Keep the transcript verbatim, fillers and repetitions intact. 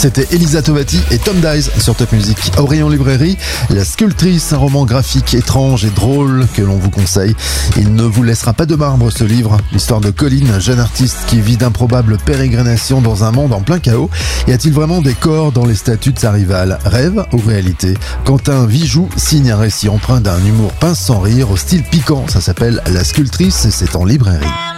C'était Elisa Tovati et Tom Dice sur Top Music. Au rayon librairie, La Sculptrice, un roman graphique étrange et drôle que l'on vous conseille. Il ne vous laissera pas de marbre ce livre. L'histoire de Colin, jeune artiste qui vit d'improbables pérégrinations dans un monde en plein chaos. Y a-t-il vraiment des corps dans les statues de sa rivale? Rêve ou réalité? Quentin Vijoux signe un récit empreint d'un humour pince sans rire au style piquant. Ça s'appelle La Sculptrice et c'est en librairie.